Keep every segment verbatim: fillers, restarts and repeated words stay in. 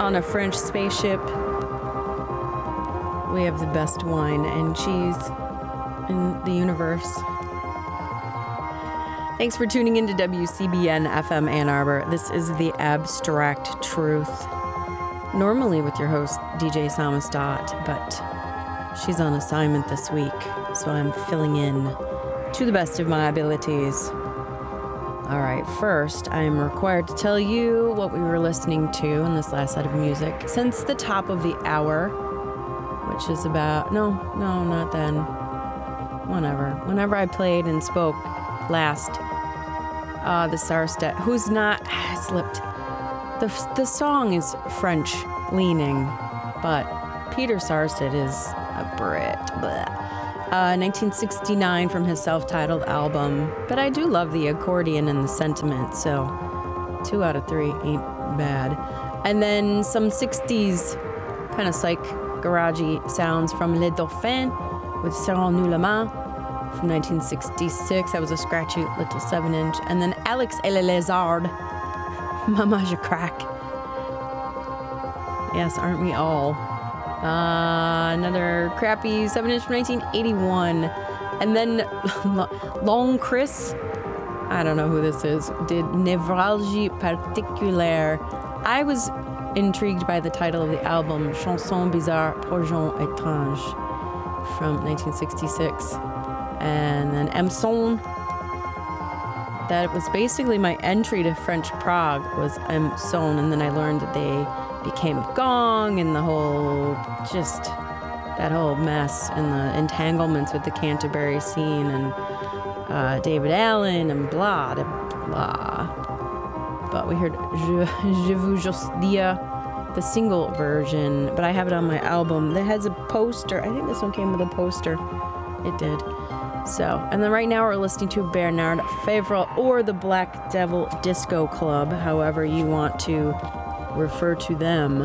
on a French spaceship. We have the best wine and cheese in the universe. Thanks for tuning in to W C B N F M Ann Arbor. This is The Abstract Truth. Normally with your host, D J Samastat, but she's on assignment this week, so I'm filling in to the best of my abilities. All right, first, I am required to tell you what we were listening to in this last set of music since the top of the hour, which is about, no, no, not then, whenever. Whenever I played and spoke last, uh, the Sarstedt, who's not, I slipped. The, the song is French-leaning, but Peter Sarstedt is a Brit, bleh. Uh, nineteen sixty-nine from his self-titled album. But I do love the accordion and the sentiment, so two out of three ain't bad. And then some sixties kind of psych garagey sounds from Les Dauphins with Serrons-nous la main from nineteen sixty-six. That was a scratchy little seven inch. And then Alex et les Lézards, Mama Je Crack. Yes, aren't we all? Uh, another crappy seven inch from nineteen eighty-one. And then Long Chris, I don't know who this is, did Névralgie Particulière. I was intrigued by the title of the album, Chanson Bizarre pour gens étranges, from nineteen sixty-six. And then Emson, that was basically my entry to French Prague, was Emson. And then I learned that they became Gong and the whole, just that whole mess and the entanglements with the Canterbury scene and uh, David Allen and blah, blah, blah. But we heard Je, Je vous juste dire, the single version, but I have it on my album that has a poster. I think this one came with a poster. It did. So, and then right now we're listening to Bernard Faivre or the Black Devil Disco Club, however you want to refer to them.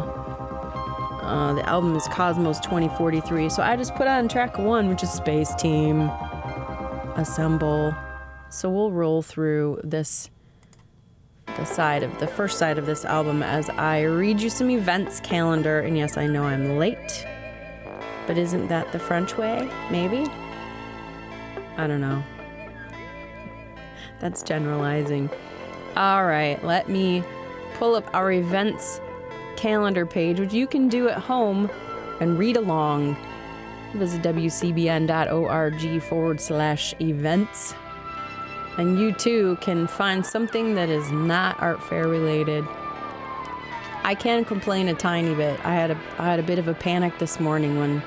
Uh, the album is Cosmos twenty forty-three, so I just put on track one, which is Space Team Assemble. So we'll roll through this, the side of the first side of this album as I read you some events calendar. And yes, I know I'm late, but isn't that the French way? Maybe? I don't know. That's generalizing. All right, let me pull up our events calendar page, which you can do at home and read along. Visit wcbn.org forward slash events. And you too can find something that is not art fair related. I can complain a tiny bit. I had a I had a bit of a panic this morning when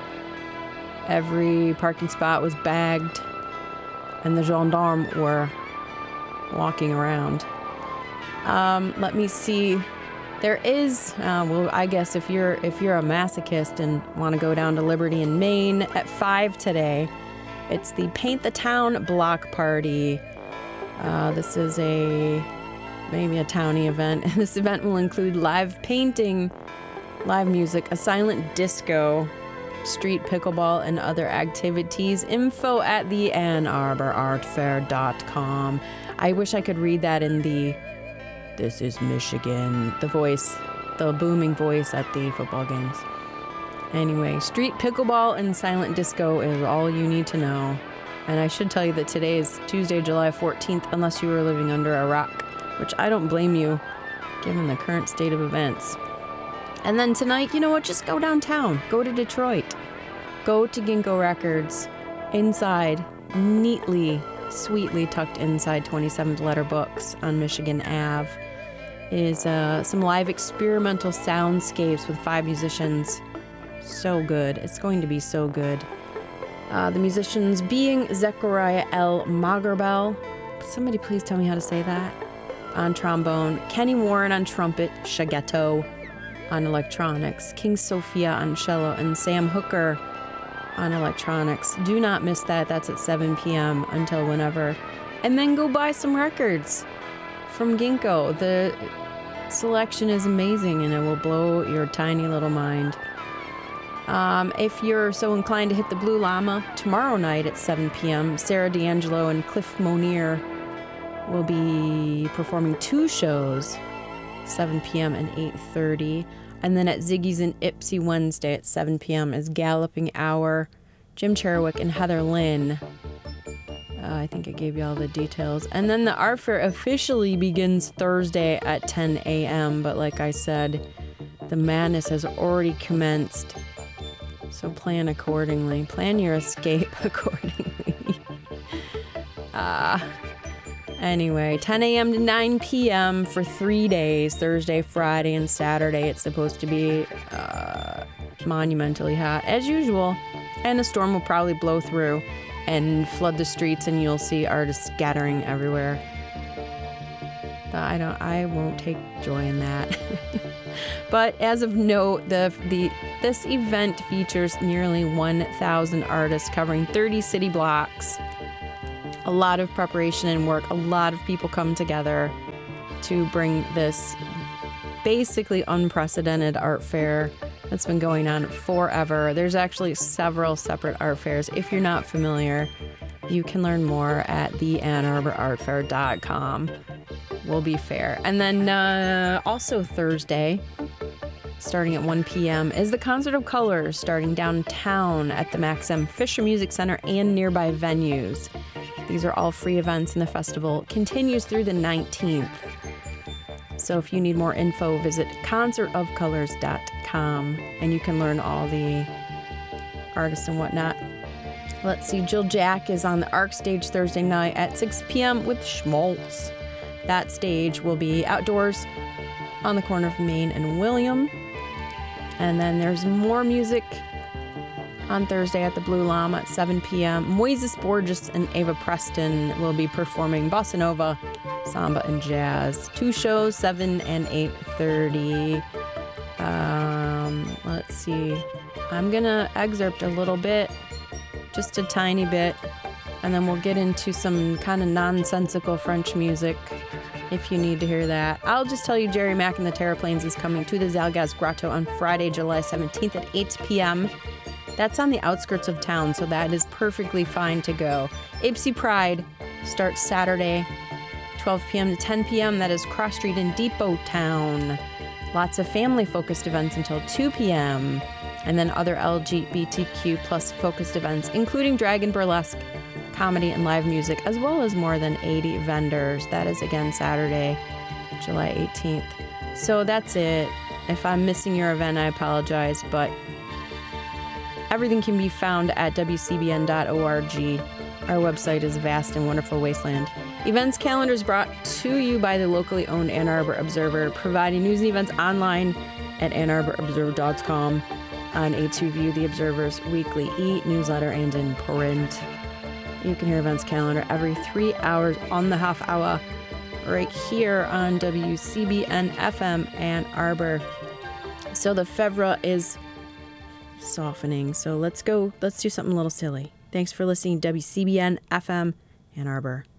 every parking spot was bagged and the gendarmes were walking around. Um, let me see. There is, uh, well, I guess if you're if you're a masochist and want to go down to Liberty in Maine at five today, it's the Paint the Town Block Party. Uh, this is a maybe a townie event. This event will include live painting, live music, a silent disco, street pickleball, and other activities. Info at the Ann Arbor Art Fair dot com. I wish I could read that in the "This is Michigan," the voice, the booming voice at the football games. Anyway, street pickleball and silent disco is all you need to know. And I should tell you that today is Tuesday, July fourteenth, unless you were living under a rock, which I don't blame you, given the current state of events. And then tonight, you know what? Just go downtown. Go to Detroit. Go to Ginkgo Records. Inside, neatly, sweetly tucked inside twenty-seventh Letter Books on Michigan Avenue, is uh, some live experimental soundscapes with five musicians. So good. It's going to be so good. Uh, the musicians being Zechariah L. Magerbel. Somebody please tell me how to say that. On trombone. Kenny Warren on trumpet. Shagetto on electronics. King Sophia on cello. And Sam Hooker on electronics. Do not miss that. That's at seven p.m. until whenever. And then go buy some records from Ginkgo. The selection is amazing and it will blow your tiny little mind. Um, if you're so inclined to hit the Blue Llama tomorrow night at seven p.m., Sarah D'Angelo and Cliff Monier will be performing two shows seven p.m. and eight thirty. And then at Ziggy's in Ypsi Wednesday at seven p.m. is Galloping Hour, Jim Cherwick and Heather Lynn. Uh, I think I gave you all the details. And then the art fair officially begins Thursday at ten a.m. But like I said, the madness has already commenced. So plan accordingly. Plan your escape accordingly. uh, anyway, ten a.m. to nine p.m. for three days, Thursday, Friday, and Saturday. It's supposed to be uh, monumentally hot, as usual. And a storm will probably blow through and flood the streets, and you'll see artists scattering everywhere. But I don't. I won't take joy in that. But as of note, the the this event features nearly one thousand artists covering thirty city blocks. A lot of preparation and work. A lot of people come together to bring this basically unprecedented art fair that's been going on forever. There's actually several separate art fairs. If you're not familiar, you can learn more at the Ann Arbor Art Fair dot com. Will be fair. And then uh, also Thursday, starting at one p.m., is the Concert of Colors, starting downtown at the Max M. Fisher Music Center and nearby venues. These are all free events, and the festival continues through the nineteenth. So if you need more info, visit concert of colors dot com, and you can learn all the artists and whatnot. Let's see, Jill Jack is on the Arc stage Thursday night at six p.m. with Schmaltz. That stage will be outdoors on the corner of Main and William. And then there's more music on Thursday at the Blue Llama at seven p.m. Moises Borges and Ava Preston will be performing bossa nova, samba, and jazz. Two shows, seven and eight thirty. Um, let's see. I'm going to excerpt a little bit, just a tiny bit, and then we'll get into some kind of nonsensical French music if you need to hear that. I'll just tell you Jerry Mack and the Terraplanes is coming to the Zalgaz Grotto on Friday, July seventeenth at eight p.m. That's on the outskirts of town, so that is perfectly fine to go. Ypsi Pride starts Saturday, twelve p.m. to ten p.m. That is Cross Street in Depot Town. Lots of family-focused events until two p.m. And then other L G B T Q plus focused events, including drag and burlesque, comedy, and live music, as well as more than eighty vendors. That is, again, Saturday, July eighteenth. So that's it. If I'm missing your event, I apologize, but everything can be found at w c b n dot org. Our website is Vast and Wonderful Wasteland. Events calendars brought to you by the locally owned Ann Arbor Observer, providing news and events online at ann arbor observer dot com, on A two View, the Observer's weekly e-newsletter, and in print. You can hear events calendar every three hours on the half hour right here on W C B N F M Ann Arbor. So the Fevra is softening. So let's go. Let's do something a little silly. Thanks for listening to W C B N F M Ann Arbor.